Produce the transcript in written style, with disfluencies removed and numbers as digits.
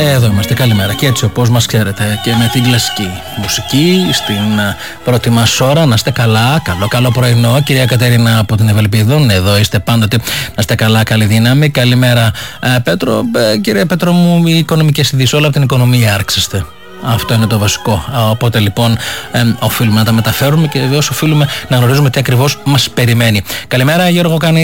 Εδώ είμαστε, καλημέρα. Και έτσι όπως μας ξέρετε και με την κλασική μουσική στην πρώτη μας ώρα. Να είστε καλά, καλό πρωινό. Κυρία Κατερίνα από την Ευελπίδων, εδώ είστε πάντοτε. Να είστε καλά, καλή δύναμη. Καλημέρα Πέτρο. Κύριε Πέτρο μου, οι οικονομικές ειδήσεις, όλα από την οικονομία άρχιστε. Αυτό είναι το βασικό. Οπότε λοιπόν οφείλουμε να τα μεταφέρουμε και βεβαίως οφείλουμε να γνωρίζουμε τι ακριβώς μας περιμένει. Καλημέρα Γιώργο Κανή.